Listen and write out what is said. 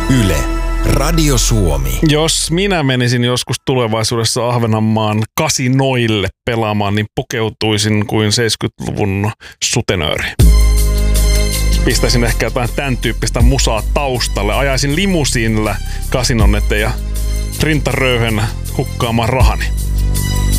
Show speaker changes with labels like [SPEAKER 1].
[SPEAKER 1] Yle, Radio Suomi.
[SPEAKER 2] Jos minä menisin joskus tulevaisuudessa Ahvenanmaan kasinoille pelaamaan, niin pukeutuisin kuin 70-luvun sutenööri. Pistäisin ehkä jotain tämän tyyppistä musaa taustalle. Ajaisin limusiinilla kasinon eteen ja rintaröyhön hukkaamaan rahani.